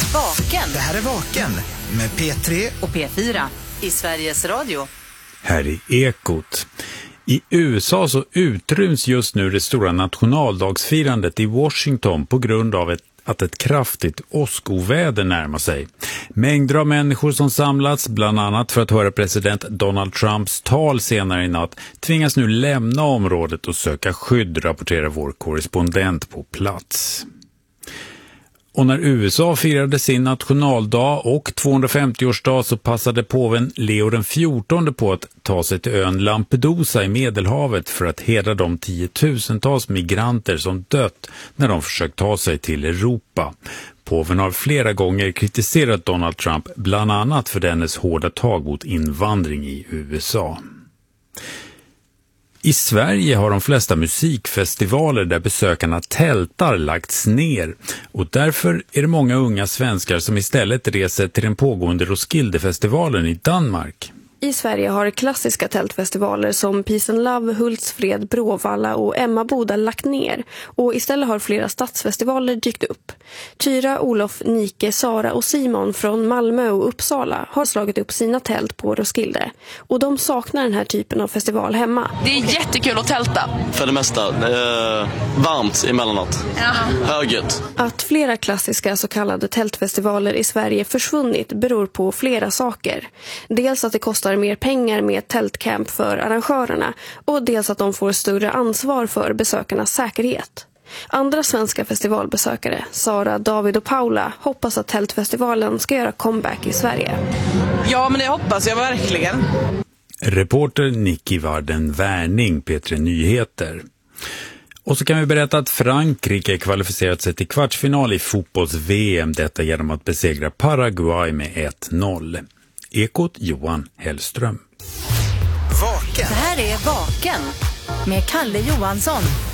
Vaken. Det här är Vaken med P3 och P4 i Sveriges Radio. Här i Ekot. I USA så utryms just nu det stora nationaldagsfirandet i Washington på grund av att ett kraftigt åskoväder närmar sig. Mängder av människor som samlats, bland annat för att höra president Donald Trumps tal senare i natt, tvingas nu lämna området och söka skydd, rapporterar vår korrespondent på plats. Och när USA firade sin nationaldag och 250-årsdag så passade påven Leo den 14 på att ta sig till ön Lampedusa i Medelhavet för att hedra de tiotusentals migranter som dött när de försökt ta sig till Europa. Påven har flera gånger kritiserat Donald Trump, bland annat för dennes hårda tag mot invandring i USA. I Sverige har de flesta musikfestivaler där besökarna tältar lagts ner och därför är det många unga svenskar som istället reser till den pågående Roskildefestivalen i Danmark. I Sverige har klassiska tältfestivaler som Peace and Love, Hultsfred, Bråvalla och Emmaboda lagt ner och istället har flera stadsfestivaler dykt upp. Tyra, Olof, Nike, Sara och Simon från Malmö och Uppsala har slagit upp sina tält på Roskilde och de saknar den här typen av festival hemma. Det är jättekul att tälta. För det mesta. Varmt emellanåt. Ja. Högt. Att flera klassiska så kallade tältfestivaler i Sverige försvunnit beror på flera saker. Dels att det kostar mer pengar med tältcamp för arrangörerna och dels att de får större ansvar för besökarnas säkerhet. Andra svenska festivalbesökare, Sara, David och Paula, hoppas att tältfestivalen ska göra comeback i Sverige. Ja, men det hoppas jag verkligen. Reporter Nicky Varden Wärning, P3 Nyheter. Och så kan vi berätta att Frankrike kvalificerat sig till kvartsfinal i fotbolls-VM, detta genom att besegra Paraguay med 1-0. Ekot Johan Hellström. Vaken. Det här är Vaken med Kalle Johansson.